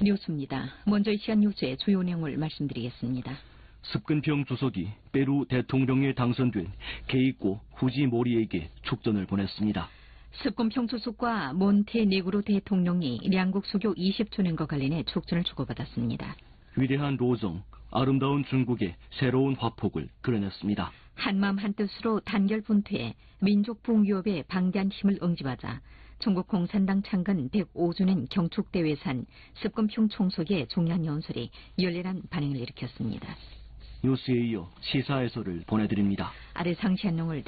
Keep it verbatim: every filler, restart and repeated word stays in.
뉴스입니다. 먼저 이 시간 뉴스의 주요 내용을 말씀드리겠습니다. 습근평 주석이 페루 대통령에 당선된 케이코 후지모리에게 축전을 보냈습니다. 습근평 주석과 몬테네그로 대통령이 양국 수교 이십 주년과 관련해 축전을 주고받았습니다. 위대한 로정, 아름다운 중국의 새로운 화폭을 그려냈습니다. 한마음 한뜻으로 단결 분투해 민족 붕괴업에 방대한 힘을 응집하자 중국 공산당 창건 백오 주년 경축대회산 습근평 총석의 중요한 연설이 열렬한 반응을 일으켰습니다. 뉴스에 이어 시사 해설을 보내드립니다. 아래 상시한 내용을